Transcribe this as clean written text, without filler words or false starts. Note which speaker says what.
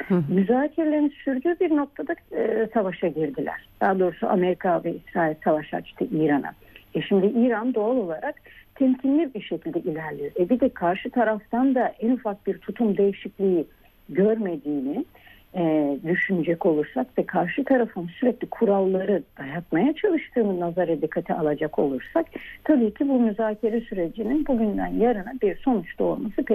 Speaker 1: Müzakerelerin sürdüğü bir noktada savaşa girdiler. Daha doğrusu Amerika ve İsrail savaş açtı İran'a. Şimdi İran doğal olarak temkinli bir şekilde ilerliyor. Bir de karşı taraftan da en ufak bir tutum değişikliği görmediğini düşünecek olursak ve karşı tarafın sürekli kuralları dayatmaya çalıştığını nazara dikkate alacak olursak tabii ki bu müzakere sürecinin bugünden yarına bir sonuç doğurması pek